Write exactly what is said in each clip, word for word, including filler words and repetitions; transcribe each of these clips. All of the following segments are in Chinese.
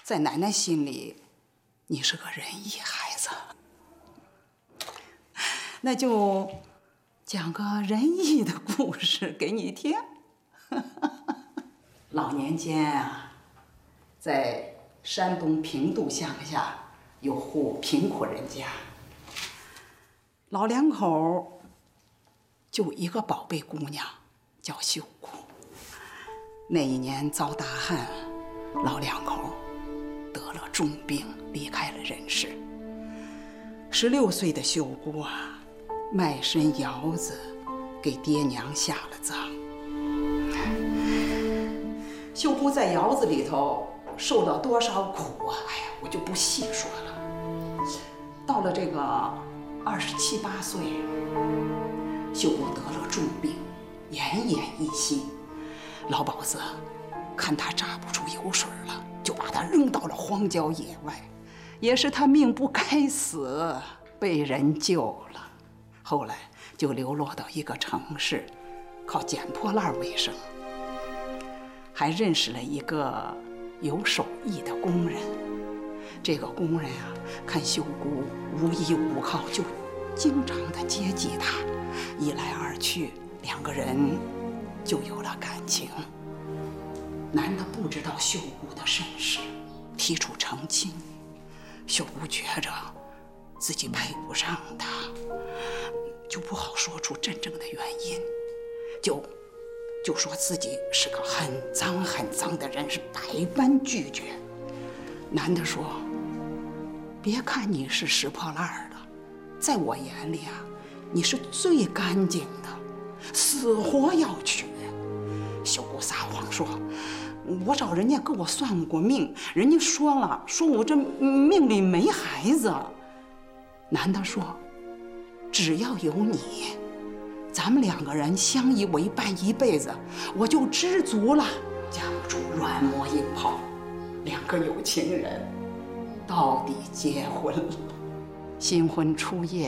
在奶奶心里，你是个仁义孩子。那就讲个仁义的故事给你听。老年间啊，在山东平度乡下有户贫苦人家，老两口就一个宝贝姑娘，叫秀姑。那一年遭大旱，老两口得了重病，离开了人世。十六岁的秀姑啊，卖身窑子，给爹娘下了葬。秀姑在窑子里头受了多少苦啊！哎呀，我就不细说了。到了这个二十七八岁，秀姑得了重病，奄奄一息。老鸨子看他榨不出油水了，就把他扔到了荒郊野外。也是他命不该死，被人救了。后来就流落到一个城市，靠捡破烂为生。还认识了一个有手艺的工人。这个工人啊，看秀姑无依无靠，就经常的接济她。一来二去，两个人就有了感情。男的不知道秀姑的身世，提出成亲。秀姑觉着自己配不上他，就不好说出真正的原因，就就说自己是个很脏很脏的人，是百般拒绝。男的说：“别看你是拾破烂的，在我眼里啊，你是最干净的，死活要娶。”秀姑撒谎说：“我找人家给我算过命，人家说了，说我这命里没孩子。”男的说：“只要有你，咱们两个人相依为伴一辈子，我就知足了。”架不住软磨硬泡，两个有情人到底结婚了。新婚初夜，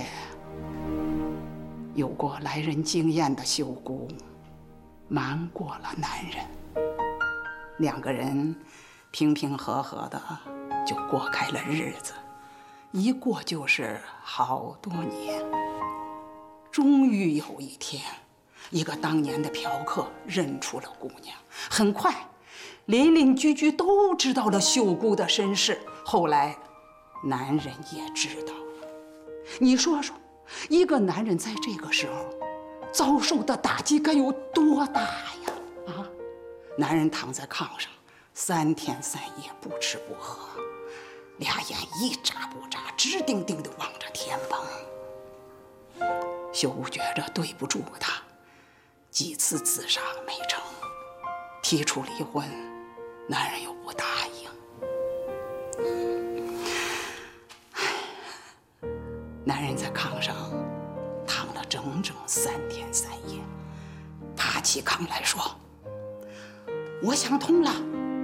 有过来人经验的秀姑瞒过了男人，两个人平平和和的就过开了日子，一过就是好多年。终于有一天，一个当年的嫖客认出了姑娘，很快邻邻居居都知道了秀姑的身世。后来男人也知道了。你说说，一个男人在这个时候遭受的打击该有多大呀？啊，男人躺在炕上，三天三夜不吃不喝，俩眼一眨不眨，直定定地望着天棚。秀姑觉着对不住他，几次自杀没成，提出离婚，男人又不答应。男人在炕上躺了整整三天三夜，爬起炕来说：“我想通了，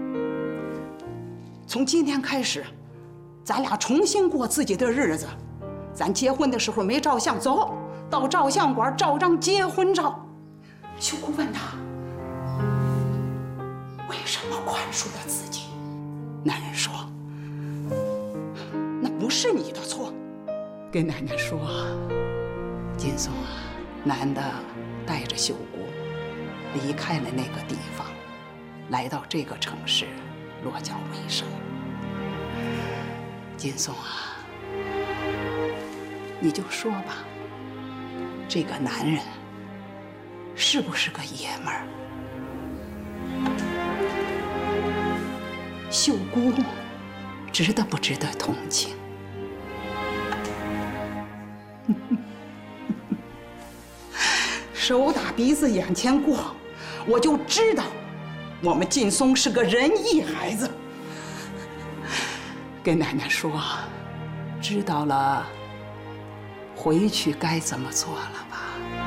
从今天开始，咱俩重新过自己的日子。咱结婚的时候没照相，走到照相馆照张结婚照。”秀姑问他：“为什么宽恕了自己？”男人说：“那不是你的错。”跟奶奶说：“金松啊，男的带着秀姑离开了那个地方，来到这个城市落脚为生。金松啊，你就说吧，这个男人是不是个爷们儿？”秀姑值得不值得同情？手打鼻子眼前过，我就知道我们劲松是个仁义孩子。跟奶奶说，知道了，回去该怎么做了吧？